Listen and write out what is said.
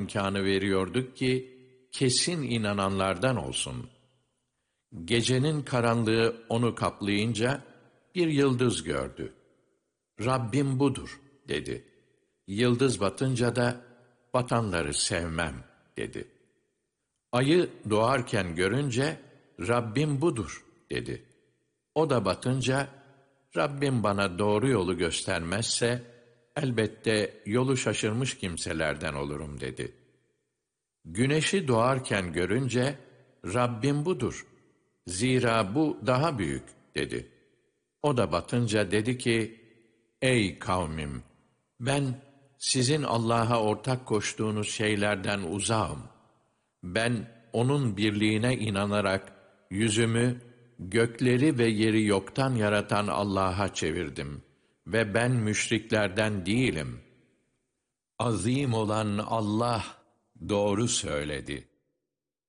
imkanı veriyorduk ki, kesin inananlardan olsun. Gecenin karanlığı onu kaplayınca, bir yıldız gördü. Rabbim budur, dedi. Yıldız batınca da, batanları sevmem, dedi. Ayı doğarken görünce, Rabbim budur, dedi. O da batınca, Rabbim bana doğru yolu göstermezse, elbette yolu şaşırmış kimselerden olurum, dedi. Güneşi doğarken görünce, Rabbim budur, zira bu daha büyük, dedi. O da batınca dedi ki, ey kavmim, ben sizin Allah'a ortak koştuğunuz şeylerden uzağım. Ben onun birliğine inanarak yüzümü gökleri ve yeri yoktan yaratan Allah'a çevirdim ve ben müşriklerden değilim. Azim olan Allah doğru söyledi.